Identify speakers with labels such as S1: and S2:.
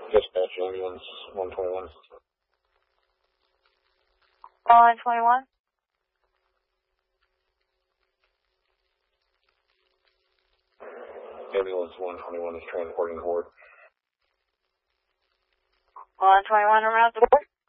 S1: Dispatch ambulance 121.
S2: 121.
S1: Ambulance 121 is transporting the board.
S2: 121, around the board.